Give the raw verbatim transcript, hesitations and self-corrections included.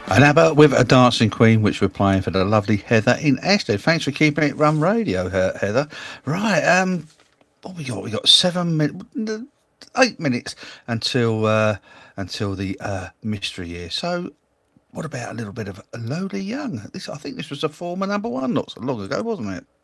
And how about with a dancing queen, which we're playing for the lovely Heather in Ashtead. Thanks for keeping it Rum Radio, He- Heather. Right, um, what we got? We got seven minutes, eight minutes until uh, until the uh, mystery year. So, what about a little bit of Lola Young? This, I think, this was a former number one not so long ago, wasn't it?